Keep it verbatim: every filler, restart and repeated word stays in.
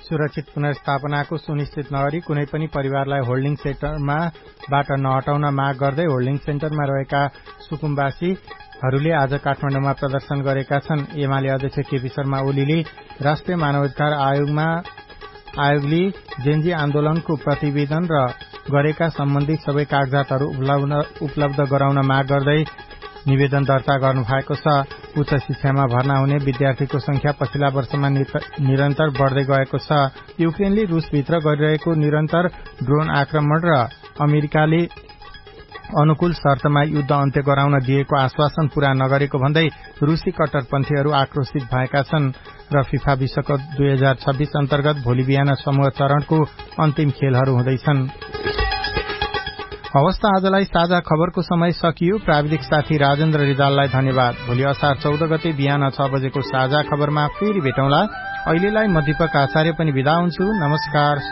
सुरक्षित पुनर्स्थापनाको सुनिश्चित नगरी कुनै पनि परिवारलाई होल्डिङ सेन्टरमा बाट नहटाउन माग गर्दै होल्डिङ सेन्टरमा रहेका सुकुम्बासीहरूले आज काठमाडौँमा प्रदर्शन गरेका छन्। एमाले अध्यक्ष केपी शर्मा ओलीले राष्ट्रिय मानवाधिकार आयोगमा आयोगले जेनजी आन्दोलनको प्रतिवेदन र गरेका सम्बन्धित सबै कागजातहरू उपलब्ध गराउन माग गर्दै निवेदन दर्ता गर्नु भएको छ। उच्च शिक्षामा भर्ना हुने विद्यार्थीको संख्या पछिल्ला वर्षमा निरन्तर बढ्दै गएको छ। युक्रेनले रूसभित्र गरिरहेको निरन्तर ड्रोन आक्रमण र अमेरिकाले अनुकूल शर्तमा युद्ध अन्त्य गराउन दिएको आश्वासन पूरा नगरेको भन्दै रूसी कट्टरपन्थीहरू आक्रोशित भएका छन् र फिफा विश्वकप दुई हजार छब्बीस अन्तर्गत भोलि बिहान समूह चरणको अन्तिम खेलहरू हुँदैछन्। हवस् त आजलाई साझा खबरको समय सकियो। प्राविधिक साथी राजेन्द्र रिजाललाई धन्यवाद। भोलि असार चौध गते बिहान छ बजेको साझा खबरमा फेरि भेटौँला। अहिलेलाई म दीपक आचार्य पनि बिदा हुन्छु। नमस्कार।